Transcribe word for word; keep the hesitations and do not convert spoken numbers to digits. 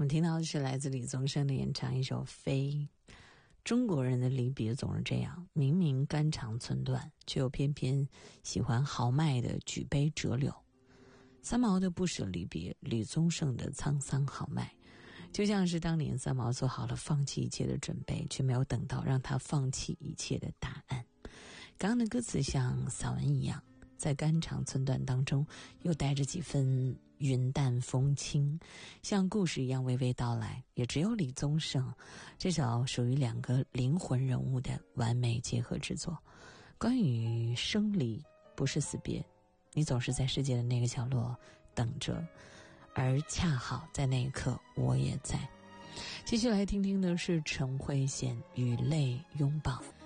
们听到的是来自李宗盛的演唱一首《飞》。中国人的离别总是这样，明明肝肠寸断，却又偏偏喜欢豪迈的举杯折柳。三毛的不舍离别，李宗盛的沧桑豪迈，就像是当年三毛做好了放弃一切的准备，却没有等到让他放弃一切的答案。刚刚的歌词像散文一样，在肝肠寸断当中又带着几分云淡风轻，像故事一样娓娓道来。也只有李宗盛这首属于两个灵魂人物的完美结合之作。关于生离，不是死别，你总是在世界的那个角落等着，而恰好在那一刻我也在。继续来听听的是陈慧娴《与泪拥抱》。